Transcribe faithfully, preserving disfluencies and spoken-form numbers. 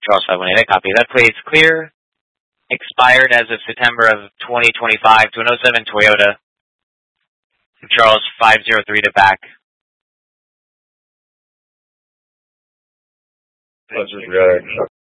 Charles five one eight, I copy. That plate's clear. Expired as of September of twenty twenty-five to an oh seven Toyota. Charles five zero three to back. Let's just go.